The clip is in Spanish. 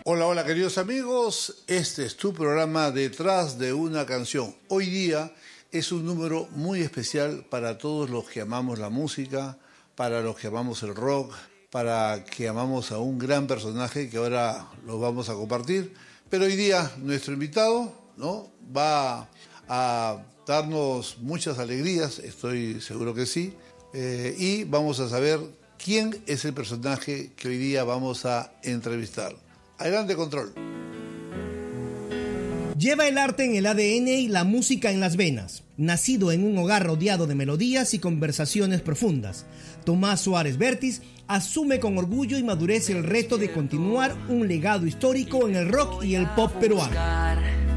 Hola, hola queridos amigos, este es tu programa Detrás de una canción. Hoy día es un número muy especial para todos los que amamos la música, para los que amamos el rock, para que amamos a un gran personaje que ahora lo vamos a compartir. Pero hoy día nuestro invitado, ¿no?, va a darnos muchas alegrías, estoy seguro que sí, y vamos a saber quién es el personaje que hoy día vamos a entrevistar. Adelante, control. Lleva el arte en el ADN y la música en las venas. Nacido en un hogar rodeado de melodías y conversaciones profundas, Tomás Suárez Vértiz asume con orgullo y madurez el reto de continuar un legado histórico en el rock y el pop peruano.